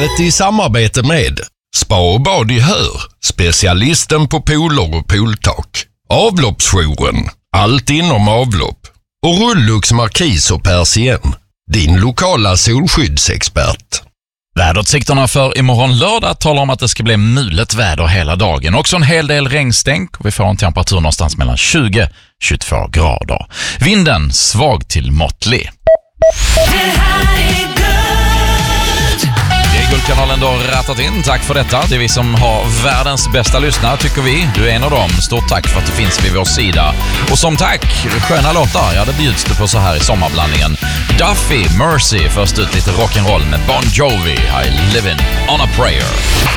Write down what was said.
Programmet i samarbete med Spa och bad i Hör, specialisten på pooler och pooltak. Avloppsjouren, allt inom avlopp. Och Rullux Markis och Persien, din lokala solskyddsexpert. Väderutsikterna för imorgon lördag talar om att det ska bli mulet väder hela dagen. Också en hel del regnstänk och vi får en temperatur någonstans mellan 20-22 grader. Vinden svag till måttlig. Det är Guldkanalen då rattat in. Tack för detta. Det är vi som har världens bästa lyssnare, tycker vi. Du är en av dem. Stort tack för att du finns vid vår sida. Och som tack, sköna låtar. Ja, det bjuds du på så här i sommarblandningen. Duffy, Mercy. Först ut lite rock'n'roll med Bon Jovi. I living on a prayer.